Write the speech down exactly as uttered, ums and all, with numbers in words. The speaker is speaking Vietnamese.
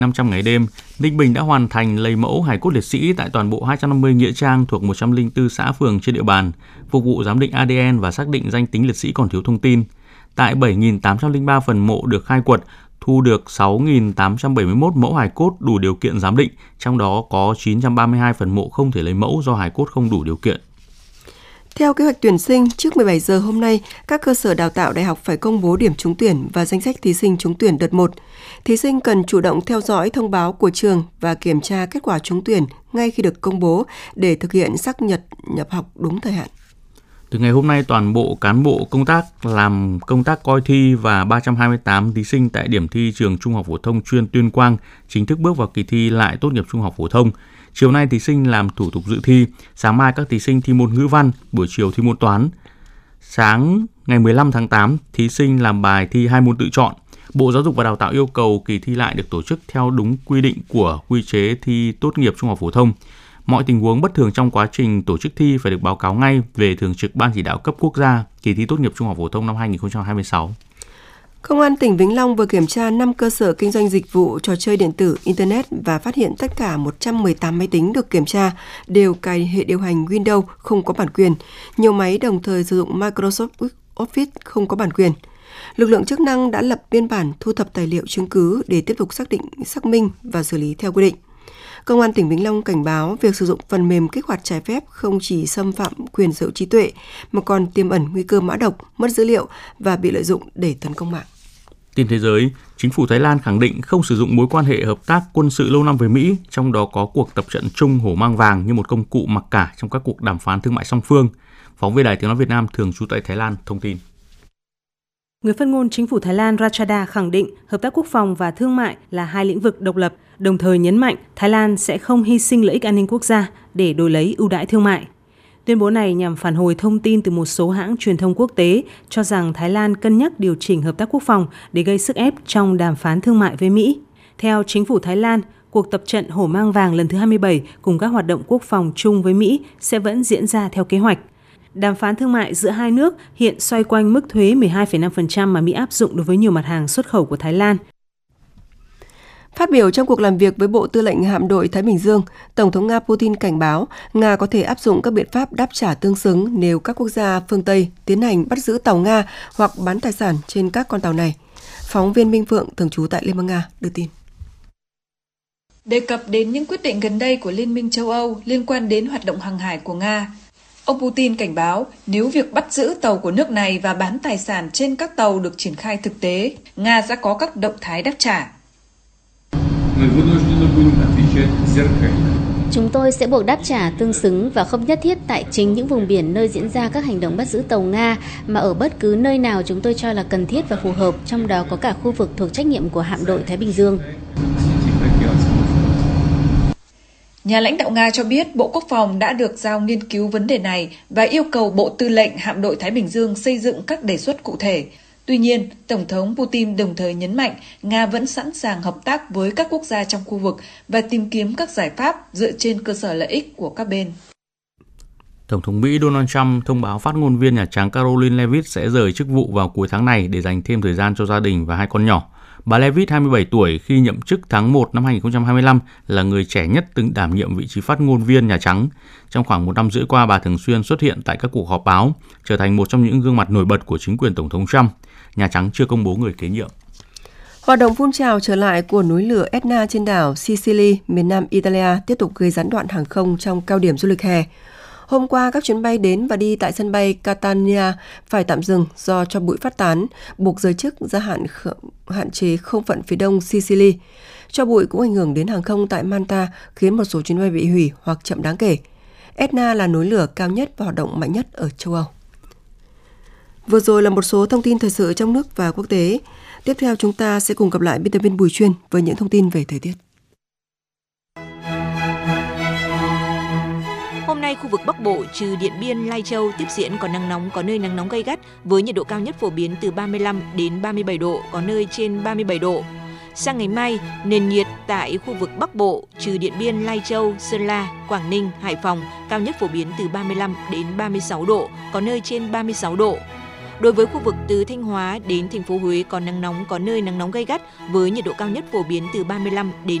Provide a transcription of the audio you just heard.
năm trăm ngày đêm, Ninh Bình đã hoàn thành lấy mẫu hài cốt liệt sĩ tại toàn bộ hai trăm năm mươi nghĩa trang thuộc một trăm lẻ bốn xã phường trên địa bàn, phục vụ giám định a đê en và xác định danh tính liệt sĩ còn thiếu thông tin. Tại bảy nghìn tám trăm lẻ ba phần mộ được khai quật, thu được sáu nghìn tám trăm bảy mươi mốt mẫu hài cốt đủ điều kiện giám định, trong đó có chín trăm ba mươi hai phần mộ không thể lấy mẫu do hài cốt không đủ điều kiện. Theo kế hoạch tuyển sinh, trước mười bảy giờ hôm nay, các cơ sở đào tạo đại học phải công bố điểm trúng tuyển và danh sách thí sinh trúng tuyển đợt một. Thí sinh cần chủ động theo dõi thông báo của trường và kiểm tra kết quả trúng tuyển ngay khi được công bố để thực hiện xác nhận nhập học đúng thời hạn. Từ ngày hôm nay, toàn bộ cán bộ công tác làm công tác coi thi và ba trăm hai mươi tám thí sinh tại điểm thi trường Trung học phổ thông chuyên Tuyên Quang chính thức bước vào kỳ thi lại tốt nghiệp trung học phổ thông. Chiều nay thí sinh làm thủ tục dự thi, sáng mai các thí sinh thi môn ngữ văn, buổi chiều thi môn toán. Sáng ngày mười lăm tháng tám, thí sinh làm bài thi hai môn tự chọn. Bộ Giáo dục và Đào tạo yêu cầu kỳ thi lại được tổ chức theo đúng quy định của quy chế thi tốt nghiệp trung học phổ thông. Mọi tình huống bất thường trong quá trình tổ chức thi phải được báo cáo ngay về Thường trực Ban Chỉ đạo cấp quốc gia kỳ thi tốt nghiệp trung học phổ thông năm hai nghìn không trăm hai mươi sáu. Công an tỉnh Vĩnh Long vừa kiểm tra năm cơ sở kinh doanh dịch vụ trò chơi điện tử Internet và phát hiện tất cả một trăm mười tám máy tính được kiểm tra đều cài hệ điều hành Windows không có bản quyền. Nhiều máy đồng thời sử dụng Microsoft Office không có bản quyền. Lực lượng chức năng đã lập biên bản thu thập tài liệu chứng cứ để tiếp tục xác định, xác minh và xử lý theo quy định. Công an tỉnh Vĩnh Long cảnh báo việc sử dụng phần mềm kích hoạt trái phép không chỉ xâm phạm quyền sở hữu trí tuệ mà còn tiềm ẩn nguy cơ mã độc, mất dữ liệu và bị lợi dụng để tấn công mạng. Tin thế giới, chính phủ Thái Lan khẳng định không sử dụng mối quan hệ hợp tác quân sự lâu năm với Mỹ, trong đó có cuộc tập trận chung hổ mang vàng như một công cụ mặc cả trong các cuộc đàm phán thương mại song phương. Phóng viên Đài Tiếng nói Việt Nam thường trú tại Thái Lan thông tin. Người phát ngôn chính phủ Thái Lan Ratchada khẳng định hợp tác quốc phòng và thương mại là hai lĩnh vực độc lập, đồng thời nhấn mạnh Thái Lan sẽ không hy sinh lợi ích an ninh quốc gia để đổi lấy ưu đãi thương mại. Tuyên bố này nhằm phản hồi thông tin từ một số hãng truyền thông quốc tế cho rằng Thái Lan cân nhắc điều chỉnh hợp tác quốc phòng để gây sức ép trong đàm phán thương mại với Mỹ. Theo chính phủ Thái Lan, cuộc tập trận hổ mang vàng lần thứ hai mươi bảy cùng các hoạt động quốc phòng chung với Mỹ sẽ vẫn diễn ra theo kế hoạch. Đàm phán thương mại giữa hai nước hiện xoay quanh mức thuế mười hai phẩy năm phần trăm mà Mỹ áp dụng đối với nhiều mặt hàng xuất khẩu của Thái Lan. Phát biểu trong cuộc làm việc với Bộ Tư lệnh Hạm đội Thái Bình Dương, Tổng thống Nga Putin cảnh báo Nga có thể áp dụng các biện pháp đáp trả tương xứng nếu các quốc gia phương Tây tiến hành bắt giữ tàu Nga hoặc bán tài sản trên các con tàu này. Phóng viên Minh Phượng thường trú tại Liên bang Nga đưa tin. Đề cập đến những quyết định gần đây của Liên minh châu Âu liên quan đến hoạt động hàng hải của Nga, ông Putin cảnh báo nếu việc bắt giữ tàu của nước này và bán tài sản trên các tàu được triển khai thực tế, Nga sẽ có các động thái đáp trả. Chúng tôi sẽ buộc đáp trả tương xứng và không nhất thiết tại chính những vùng biển nơi diễn ra các hành động bắt giữ tàu Nga, mà ở bất cứ nơi nào chúng tôi cho là cần thiết và phù hợp, trong đó có cả khu vực thuộc trách nhiệm của Hạm đội Thái Bình Dương. Nhà lãnh đạo Nga cho biết Bộ Quốc phòng đã được giao nghiên cứu vấn đề này và yêu cầu Bộ Tư lệnh Hạm đội Thái Bình Dương xây dựng các đề xuất cụ thể. Tuy nhiên, Tổng thống Putin đồng thời nhấn mạnh Nga vẫn sẵn sàng hợp tác với các quốc gia trong khu vực và tìm kiếm các giải pháp dựa trên cơ sở lợi ích của các bên. Tổng thống Mỹ Donald Trump thông báo phát ngôn viên Nhà Trắng Karoline Leavitt sẽ rời chức vụ vào cuối tháng này để dành thêm thời gian cho gia đình và hai con nhỏ. Bà Leavitt, hai mươi bảy tuổi, khi nhậm chức tháng một năm hai nghìn không trăm hai mươi lăm, là người trẻ nhất từng đảm nhiệm vị trí phát ngôn viên Nhà Trắng. Trong khoảng một năm rưỡi qua, bà thường xuyên xuất hiện tại các cuộc họp báo, trở thành một trong những gương mặt nổi bật của chính quyền Tổng thống Trump. Nhà Trắng chưa công bố người kế nhiệm. Hoạt động phun trào trở lại của núi lửa Etna trên đảo Sicily, miền nam Italia tiếp tục gây gián đoạn hàng không trong cao điểm du lịch hè. Hôm qua, các chuyến bay đến và đi tại sân bay Catania phải tạm dừng do cho bụi phát tán, buộc giới chức gia hạn hạn chế không phận phía đông Sicily. Cho bụi cũng ảnh hưởng đến hàng không tại Malta, khiến một số chuyến bay bị hủy hoặc chậm đáng kể. Etna là núi lửa cao nhất và hoạt động mạnh nhất ở châu Âu. Vừa rồi là một số thông tin thời sự trong nước và quốc tế. Tiếp theo chúng ta sẽ cùng gặp lại biên tập viên Bùi Chuyên với những thông tin về thời tiết. Hôm nay, khu vực Bắc Bộ trừ Điện Biên, Lai Châu tiếp diễn có nắng nóng, có nơi nắng nóng gay gắt với nhiệt độ cao nhất phổ biến từ ba mươi lăm đến ba mươi bảy độ, có nơi trên ba mươi bảy độ. Sang ngày mai, nền nhiệt tại khu vực Bắc Bộ trừ Điện Biên, Lai Châu, Sơn La, Quảng Ninh, Hải Phòng cao nhất phổ biến từ ba mươi lăm đến ba mươi sáu độ, có nơi trên ba mươi sáu độ. Đối với khu vực từ Thanh Hóa đến thành phố Huế có nắng nóng, có nơi nắng nóng gay gắt với nhiệt độ cao nhất phổ biến từ ba mươi lăm đến